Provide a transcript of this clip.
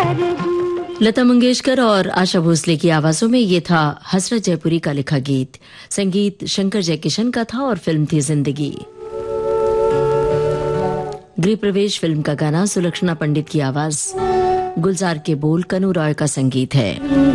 लता मंगेशकर और आशा भोसले की आवाजों में ये था हसरत जयपुरी का लिखा गीत। संगीत शंकर जयकिशन का था और फिल्म थी जिंदगी। गृह प्रवेश फिल्म का गाना सुलक्षणा पंडित की आवाज, गुलजार के बोल कनु रॉय का संगीत है।